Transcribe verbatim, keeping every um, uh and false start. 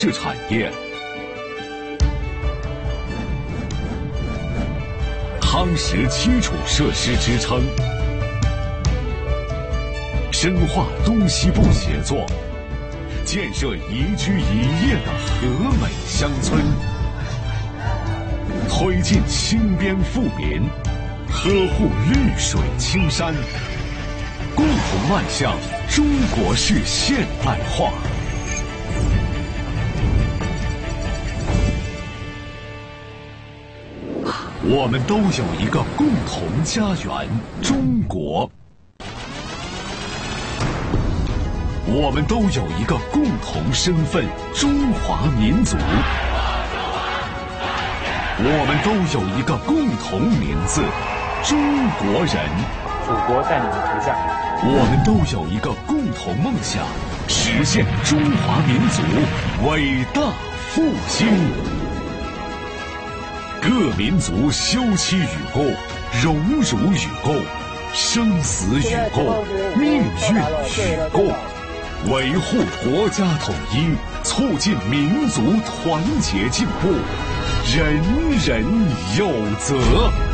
制产业。夯实基础设施支撑，深化东西部协作，建设宜居宜业的和美乡村，推进轻边富民，呵护绿水青山，共同迈向中国式现代化。我们都有一个共同家园——中国。我们都有一个共同身份——中华民族。我们都有一个共同名字——中国人。 祖国在你的头上。 我们都有一个共同梦想，实现中华民族伟大复兴。各民族休戚与共，荣辱与共，生死与共，命运与共，维护国家统一，促进民族团结进步，人人有责。